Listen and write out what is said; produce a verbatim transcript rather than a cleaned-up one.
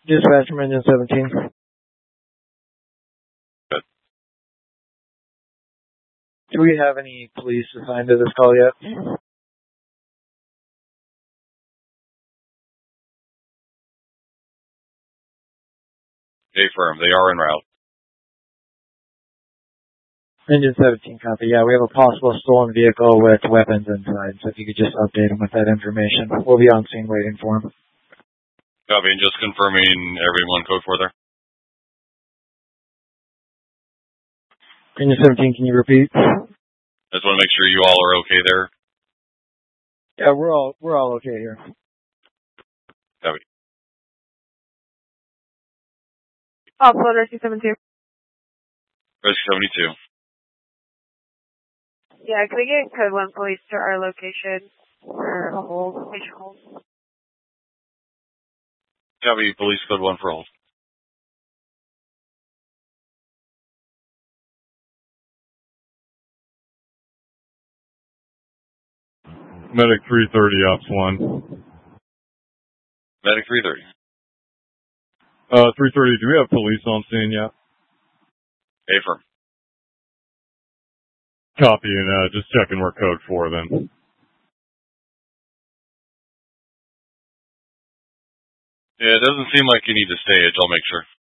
Dispatch from Engine seventeen. Good. Do we have any police assigned to this call yet? Affirm. They are en route. Engine seventeen, copy. Yeah, we have a possible stolen vehicle with weapons inside, so if you could just update them with that information. We'll be on scene waiting for them. Copy, and just confirming everyone code for there. Engine seventeen, can you repeat? I just want to make sure you all are okay there. Yeah, we're all we're all okay here. Copy. Offload Rescue seventy-two. Rescue seventy-two. Yeah, can we get code one police to our location for a hold, patient hold? Copy, police code one for hold. Medic three thirty, Ops one. Medic three thirty. Uh, three thirty, do we have police on scene yet? Affirm. Copy, and uh, just checking we're code four then. Yeah, it doesn't seem like you need to stage. I'll make sure.